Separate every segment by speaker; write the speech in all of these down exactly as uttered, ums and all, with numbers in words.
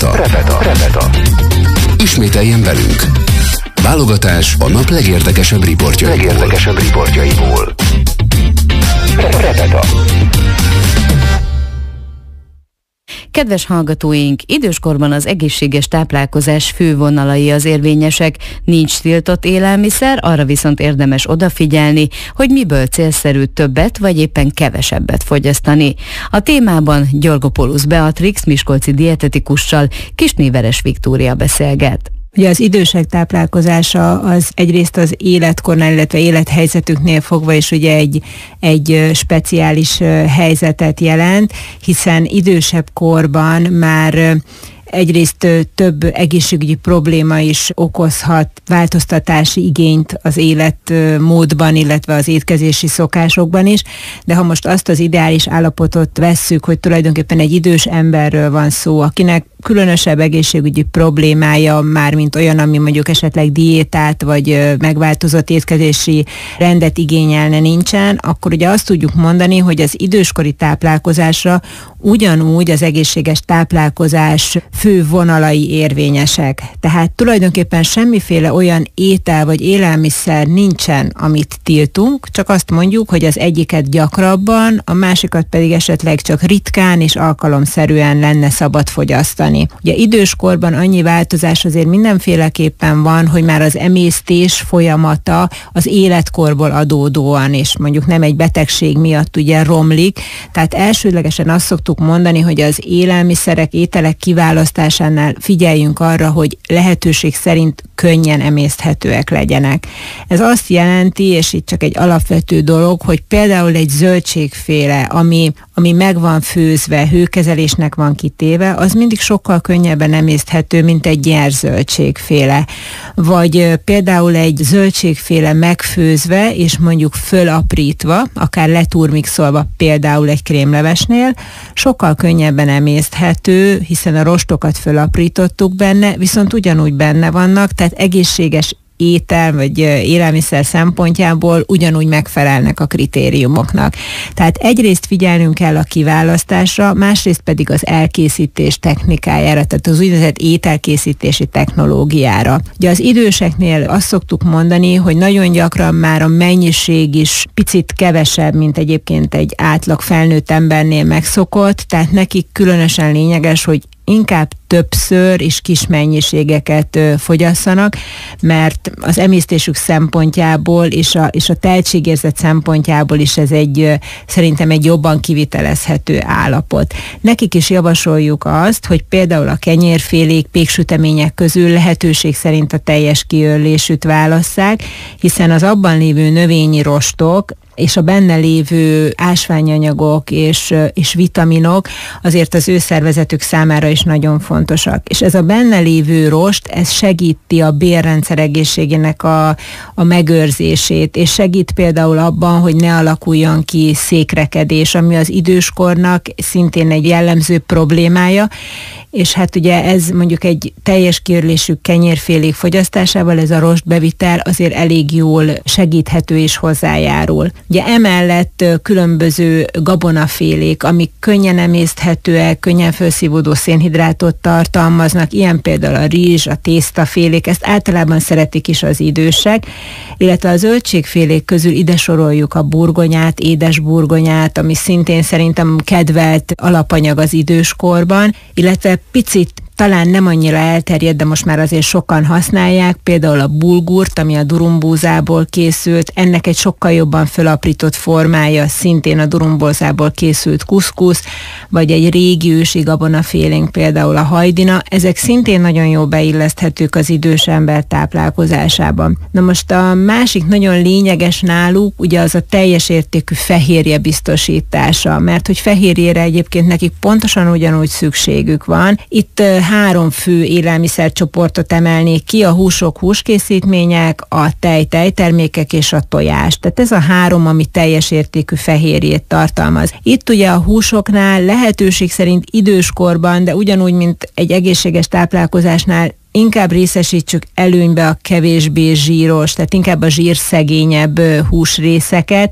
Speaker 1: Repeta. Repeta. Repeta. Ismételjen velünk. Válogatás a nap legérdekesebb riportjaiból. Legérdekesebb riportjaiból. Repeta.
Speaker 2: Kedves hallgatóink, időskorban az egészséges táplálkozás fővonalai az érvényesek. Nincs tiltott élelmiszer, arra viszont érdemes odafigyelni, hogy miből célszerű többet vagy éppen kevesebbet fogyasztani. A témában Györgopoulos Beatrix miskolci dietetikussal Kisné-Veres Viktória beszélget.
Speaker 3: Ugye az idősek táplálkozása az egyrészt az életkornál, illetve élethelyzetüknél fogva is ugye egy, egy speciális helyzetet jelent, hiszen idősebb korban már egyrészt több egészségügyi probléma is okozhat változtatási igényt az életmódban, illetve az étkezési szokásokban is, de ha most azt az ideális állapotot vesszük, hogy tulajdonképpen egy idős emberről van szó, akinek különösebb egészségügyi problémája már, mint olyan, ami mondjuk esetleg diétát vagy megváltozott étkezési rendet igényelne, nincsen, akkor ugye azt tudjuk mondani, hogy az időskori táplálkozásra ugyanúgy az egészséges táplálkozás fő vonalai érvényesek. Tehát tulajdonképpen semmiféle olyan étel vagy élelmiszer nincsen, amit tiltunk, csak azt mondjuk, hogy az egyiket gyakrabban, a másikat pedig esetleg csak ritkán és alkalomszerűen lenne szabad fogyasztani. Ugye időskorban annyi változás azért mindenféleképpen van, hogy már az emésztés folyamata az életkorból adódóan, és mondjuk nem egy betegség miatt ugye romlik, tehát elsődlegesen azt szoktuk mondani, hogy az élelmiszerek, ételek kiválasztásánál figyeljünk arra, hogy lehetőség szerint könnyen emészthetőek legyenek. Ez azt jelenti, és itt csak egy alapvető dolog, hogy például egy zöldségféle, ami, ami meg van főzve, hőkezelésnek van kitéve, az mindig sokkal könnyebben emészthető, mint egy nyerzöldségféle. Vagy például egy zöldségféle megfőzve, és mondjuk fölaprítva, akár leturmixolva például egy krémlevesnél, sokkal könnyebben emészthető, hiszen a rostokat fölaprítottuk benne, viszont ugyanúgy benne vannak, tehát egészséges étel vagy élelmiszer szempontjából ugyanúgy megfelelnek a kritériumoknak. Tehát egyrészt figyelnünk kell a kiválasztásra, másrészt pedig az elkészítés technikájára, tehát az úgynevezett ételkészítési technológiára. Ugye az időseknél azt szoktuk mondani, hogy nagyon gyakran már a mennyiség is picit kevesebb, mint egyébként egy átlag felnőtt embernél megszokott, tehát nekik különösen lényeges, hogy inkább többször és kis mennyiségeket ö, fogyasszanak, mert az emésztésük szempontjából és a, és a tehetségérzet szempontjából is ez egy ö, szerintem egy jobban kivitelezhető állapot. Nekik is javasoljuk azt, hogy például a kenyérfélék, péksütemények közül lehetőség szerint a teljes kiörlésűt válasszák, hiszen az abban lévő növényi rostok és a benne lévő ásványanyagok és, és vitaminok azért az ő szervezetük számára is nagyon fontosak. És ez a benne lévő rost, ez segíti a bélrendszer egészségének a, a megőrzését, és segít például abban, hogy ne alakuljon ki székrekedés, ami az időskornak szintén egy jellemző problémája, és hát ugye ez mondjuk egy teljes kiörlésű kenyérfélék fogyasztásával ez a rostbevitel azért elég jól segíthető és hozzájárul. Ugye emellett különböző gabonafélék, amik könnyen emészthetőek, könnyen felszívódó szénhidrátot tartalmaznak, ilyen például a rizs, a tésztafélék, ezt általában szeretik is az idősek, illetve a zöldségfélék közül ide soroljuk a burgonyát, édes burgonyát, ami szintén szerintem kedvelt alapanyag az időskorban, illetve picit talán nem annyira elterjedt, de most már azért sokan használják, például a bulgurt, ami a durumbúzából készült, ennek egy sokkal jobban fölaprított formája, szintén a durumbózából készült kuszkusz, vagy egy régi ősi gabonafélénk, például a hajdina, ezek szintén nagyon jól beilleszthetők az idős ember táplálkozásában. Na most a másik nagyon lényeges náluk, ugye az a teljes értékű fehérje biztosítása, mert hogy fehérjére egyébként nekik pontosan ugyanúgy szükségük van. Itt három fő élelmiszercsoportot emelnék ki, a húsok, húskészítmények, a tej, tejtermékek és a tojás. Tehát ez a három, ami teljes értékű fehérjét tartalmaz. Itt ugye a húsoknál lehetőség szerint időskorban, de ugyanúgy, mint egy egészséges táplálkozásnál inkább részesítsük előnybe a kevésbé zsíros, tehát inkább a zsírszegényebb húsrészeket,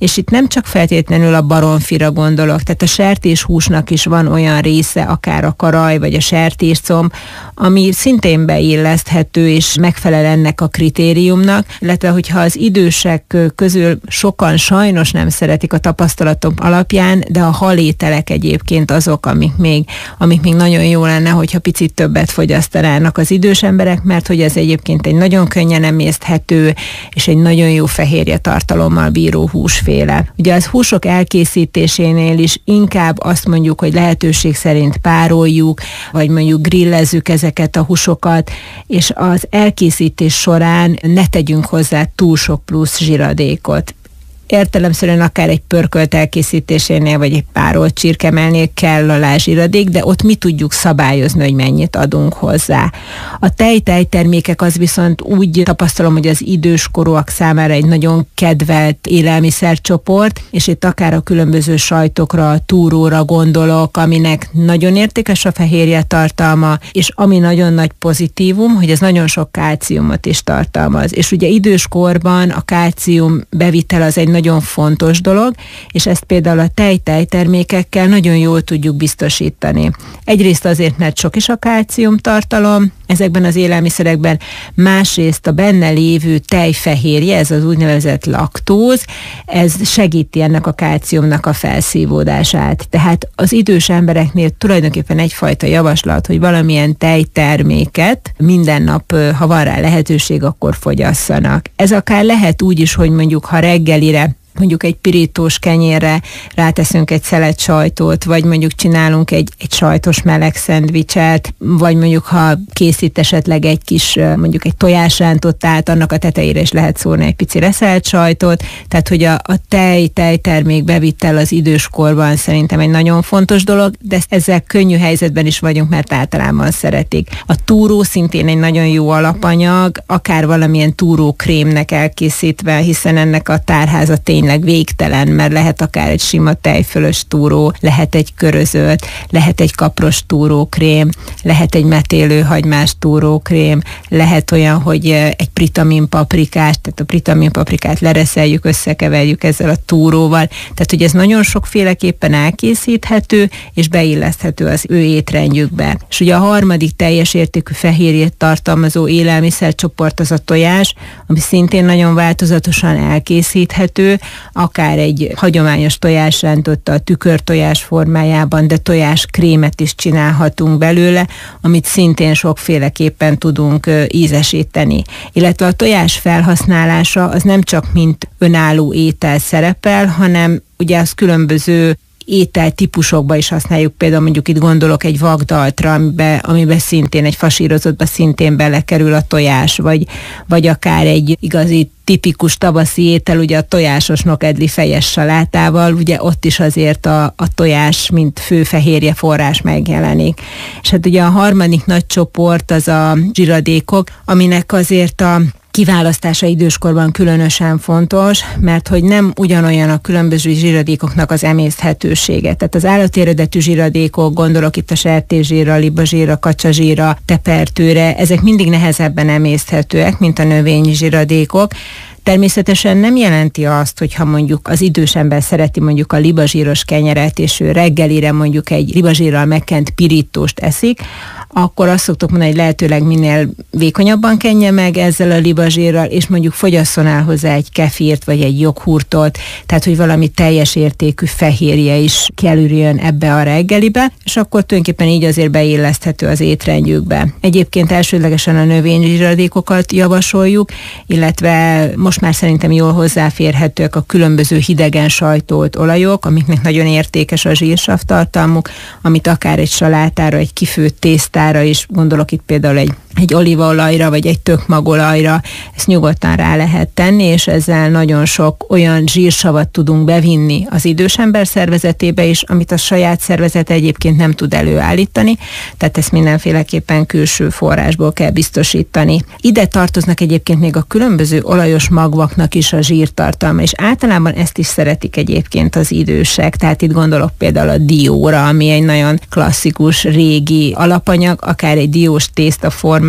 Speaker 3: és itt nem csak feltétlenül a baromfira gondolok, tehát a sertéshúsnak is van olyan része, akár a karaj, vagy a sertéscomb, ami szintén beilleszthető, és megfelel ennek a kritériumnak, illetve hogyha az idősek közül sokan sajnos nem szeretik a tapasztalatom alapján, de a halételek egyébként azok, amik még, amik még nagyon jó lenne, hogyha picit többet fogyasztanának az idős emberek, mert hogy ez egyébként egy nagyon könnyen emészthető, és egy nagyon jó fehérje tartalommal bíró húsféle. Ugye az húsok elkészítésénél is inkább azt mondjuk, hogy lehetőség szerint pároljuk, vagy mondjuk grillezzük ezeket a húsokat, és az elkészítés során ne tegyünk hozzá túl sok plusz zsiradékot. Értelemszerűen akár egy pörkölt elkészítésénél, vagy egy párolt csirkemelnél kell alá zsiradék, de ott mi tudjuk szabályozni, hogy mennyit adunk hozzá. A tej-tejtermékek az viszont úgy tapasztalom, hogy az időskorúak számára egy nagyon kedvelt élelmiszercsoport, és itt akár a különböző sajtokra, a túróra gondolok, aminek nagyon értékes a fehérje tartalma, és ami nagyon nagy pozitívum, hogy ez nagyon sok kálciumot is tartalmaz. És ugye időskorban a kálcium bevitel az egy nagyon fontos dolog, és ezt például a tej-tejtermékekkel nagyon jól tudjuk biztosítani. Egyrészt azért, mert sok is a kálcium tartalom ezekben az élelmiszerekben, másrészt a benne lévő tejfehérje, ez az úgynevezett laktóz, ez segíti ennek a kálciumnak a felszívódását. Tehát az idős embereknél tulajdonképpen egyfajta javaslat, hogy valamilyen tejterméket minden nap, ha van rá lehetőség, akkor fogyasszanak. Ez akár lehet úgy is, hogy mondjuk ha reggelire mondjuk egy pirítós kenyérre ráteszünk egy szelet sajtot, vagy mondjuk csinálunk egy, egy sajtos meleg szendvicset, vagy mondjuk ha készít esetleg egy kis, mondjuk egy tojásrántottát, annak a tetejére is lehet szórni egy pici reszelt sajtot, tehát hogy a, a tej, tejtermék bevitel az időskorban szerintem egy nagyon fontos dolog, de ezzel könnyű helyzetben is vagyunk, mert általában szeretik. A túró szintén egy nagyon jó alapanyag, akár valamilyen túrókrémnek elkészítve, hiszen ennek a tárháza tényleg végtelen, mert lehet akár egy sima tejfölös túró, lehet egy körözött, lehet egy kapros túrókrém, lehet egy metélőhagymás túrókrém, lehet olyan, hogy egy pritamin paprikás, tehát a pritamin paprikát lereszeljük, összekeverjük ezzel a túróval, tehát hogy ez nagyon sokféleképpen elkészíthető, és beilleszthető az ő étrendjükbe. És ugye a harmadik teljes értékű fehérjét tartalmazó élelmiszercsoport az a tojás, ami szintén nagyon változatosan elkészíthető, akár egy hagyományos tojásrántottal, tükörtojás formájában, de tojáskrémet is csinálhatunk belőle, amit szintén sokféleképpen tudunk ízesíteni. Illetve a tojás felhasználása az nem csak mint önálló étel szerepel, hanem ugye az különböző ételtípusokba is használjuk, például mondjuk itt gondolok egy vagdaltra, amiben, amiben szintén egy fasírozottba szintén belekerül a tojás, vagy, vagy akár egy igazi tipikus tavaszi étel, ugye a tojásos nokedli fejes salátával, ugye ott is azért a, a tojás, mint fő fehérje forrás megjelenik. És hát ugye a harmadik nagy csoport az a zsiradékok, aminek azért a kiválasztása időskorban különösen fontos, mert hogy nem ugyanolyan a különböző zsiradékoknak az emészthetősége. Tehát az állati eredetű zsiradékok, gondolok itt a sertészsírra, libazsírra, kacsazsírra, tepertőre, ezek mindig nehezebben emészthetőek, mint a növényi zsiradékok. Természetesen nem jelenti azt, hogyha mondjuk az idős ember szereti mondjuk a libazsíros kenyeret, és ő reggelire mondjuk egy libazsírral megkent pirítóst eszik, akkor azt szoktuk mondani, hogy lehetőleg minél vékonyabban kenje meg ezzel a libazsírral, és mondjuk fogyasszon el hozzá egy kefírt, vagy egy joghurtot, tehát hogy valami teljes értékű fehérje is kerüljön ebbe a reggelibe, és akkor tulajdonképpen így azért beilleszthető az étrendjükbe. Egyébként elsődlegesen a növényzsiradékokat javasoljuk, illetve most már szerintem jól hozzáférhetőek a különböző hidegen sajtolt olajok, amiknek nagyon értékes a zsírsav tartalmuk, amit akár egy salátára, egy kifőtt tésztára is, gondolok itt például egy egy olívaolajra, vagy egy tökmagolajra, ezt nyugodtan rá lehet tenni, és ezzel nagyon sok olyan zsírsavat tudunk bevinni az idős ember szervezetébe is, amit a saját szervezete egyébként nem tud előállítani, tehát ezt mindenféleképpen külső forrásból kell biztosítani. Ide tartoznak egyébként még a különböző olajos magvaknak is a zsírtartalma, és általában ezt is szeretik egyébként az idősek, tehát itt gondolok például a dióra, ami egy nagyon klasszikus, régi alapanyag, akár egy diós tészta formájában,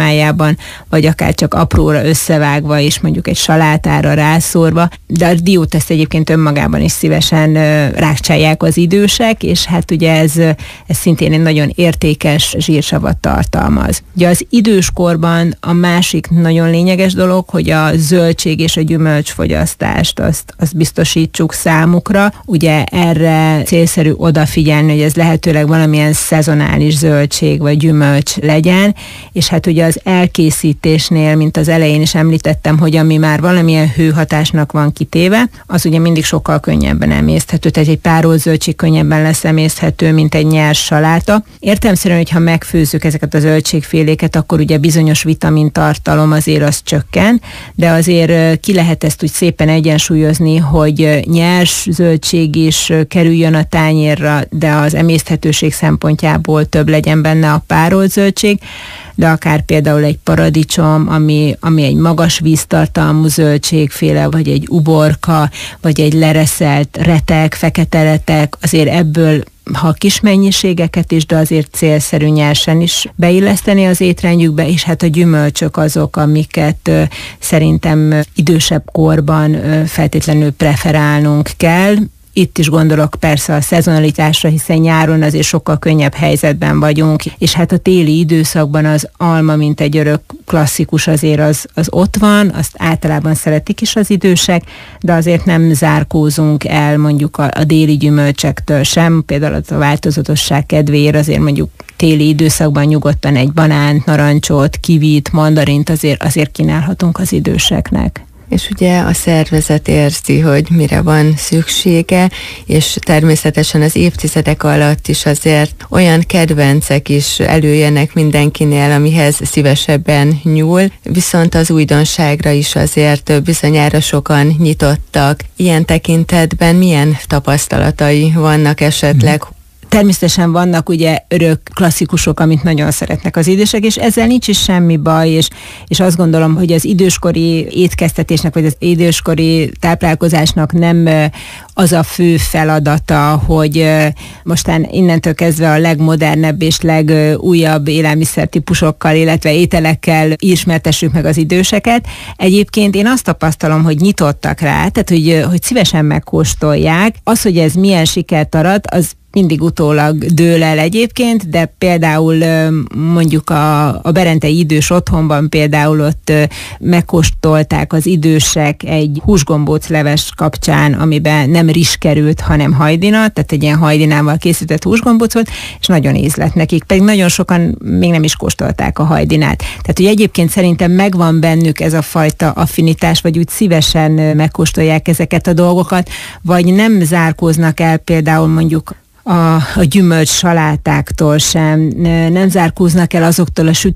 Speaker 3: formájában, vagy akár csak apróra összevágva, és mondjuk egy salátára rászórva, de a diót ezt egyébként önmagában is szívesen rákcsálják az idősek, és hát ugye ez, ez szintén egy nagyon értékes zsírsavat tartalmaz. Ugye az időskorban a másik nagyon lényeges dolog, hogy a zöldség és a gyümölcsfogyasztást azt, azt biztosítsuk számukra. Ugye erre célszerű odafigyelni, hogy ez lehetőleg valamilyen szezonális zöldség vagy gyümölcs legyen, és hát ugye az elkészítésnél, mint az elején is említettem, hogy ami már valamilyen hőhatásnak van kitéve, az ugye mindig sokkal könnyebben emészthető, tehát egy párolt zöldség könnyebben lesz emészthető, mint egy nyers saláta. Értelemszerűen, hogyha megfőzzük ezeket a zöldségféléket, akkor ugye bizonyos vitamintartalom azért az csökken, de azért ki lehet ezt úgy szépen egyensúlyozni, hogy nyers zöldség is kerüljön a tányérra, de az emészthetőség szempontjából több legyen benne a párolt zöldség, de akár például egy paradicsom, ami, ami egy magas víztartalmú zöldségféle, vagy egy uborka, vagy egy lereszelt retek, fekete retek, azért ebből ha kis mennyiségeket is, de azért célszerű nyersen is beilleszteni az étrendjükbe, és hát a gyümölcsök azok, amiket ö, szerintem idősebb korban ö, feltétlenül preferálnunk kell. Itt is gondolok persze a szezonalitásra, hiszen nyáron azért sokkal könnyebb helyzetben vagyunk, és hát a téli időszakban az alma, mint egy örök klasszikus azért az, az ott van, azt általában szeretik is az idősek, de azért nem zárkózunk el mondjuk a, a déli gyümölcsektől sem, például a változatosság kedvéért azért mondjuk téli időszakban nyugodtan egy banánt, narancsot, kivit, mandarint azért, azért kínálhatunk az időseknek.
Speaker 4: És ugye a szervezet érzi, hogy mire van szüksége, és természetesen az évtizedek alatt is azért olyan kedvencek is előjönnek mindenkinél, amihez szívesebben nyúl, viszont az újdonságra is azért bizonyára sokan nyitottak. Ilyen tekintetben milyen tapasztalatai vannak esetleg?
Speaker 3: Természetesen vannak ugye örök klasszikusok, amit nagyon szeretnek az idősek, és ezzel nincs is semmi baj, és, és azt gondolom, hogy az időskori étkeztetésnek, vagy az időskori táplálkozásnak nem az a fő feladata, hogy mostán innentől kezdve a legmodernebb és legújabb élelmiszertípusokkal, illetve ételekkel ismertessük meg az időseket. Egyébként én azt tapasztalom, hogy nyitottak rá, tehát hogy, hogy szívesen megkóstolják. Az, hogy ez milyen sikert arat, az mindig utólag dől el egyébként, de például mondjuk a, a berentei idős otthonban például ott megkóstolták az idősek egy húsgombócleves kapcsán, amiben nem rizs került, hanem hajdina, tehát egy ilyen hajdinával készített húsgombóc volt, és nagyon ízlett nekik, pedig nagyon sokan még nem is kóstolták a hajdinát. Tehát, hogy egyébként szerintem megvan bennük ez a fajta affinitás, vagy úgy szívesen megkóstolják ezeket a dolgokat, vagy nem zárkóznak el például mondjuk a, a gyümölcs salátáktól sem, nem zárkóznak el azoktól a